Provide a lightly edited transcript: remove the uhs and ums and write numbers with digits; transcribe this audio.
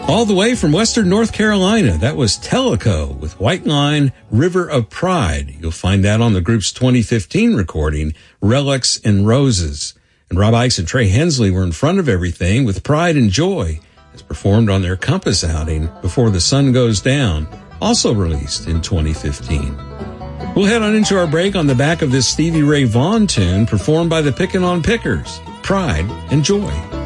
All the way from Western North Carolina, that was Tellico with White Line, River of Pride. You'll find that on the group's 2015 recording, Relics and Roses. And Rob Ickes and Trey Hensley were in front of everything with Pride and Joy, as performed on their Compass outing, Before the Sun Goes Down, also released in 2015. We'll head on into our break on the back of this Stevie Ray Vaughan tune performed by the Pickin' on Pickers, Pride and Joy.